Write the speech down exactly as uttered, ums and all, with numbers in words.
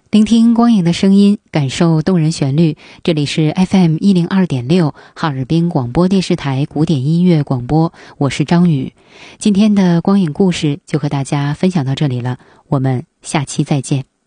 聆听光影的声音，感受动人旋律。这里是 F M 一零二点六 哈尔滨广播电视台古典音乐广播，我是张宇。今天的光影故事就和大家分享到这里了，我们下期再见。